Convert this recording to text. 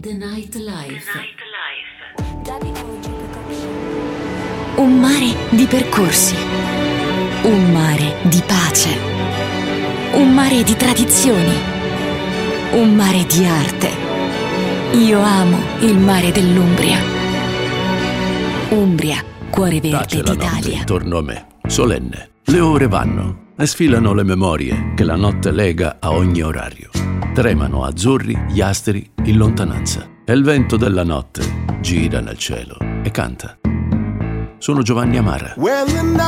The Nightlife. Un mare di percorsi, un mare di pace, un mare di tradizioni, un mare di arte. Io amo il mare dell'Umbria. Umbria, cuore verde Tace la notte d'Italia. intorno a me, solenne. Le ore vanno e sfilano le memorie che la notte lega a ogni orario. Tremano azzurri gli asteri in lontananza e il vento della notte gira nel cielo e canta. Sono Giovanni Amara.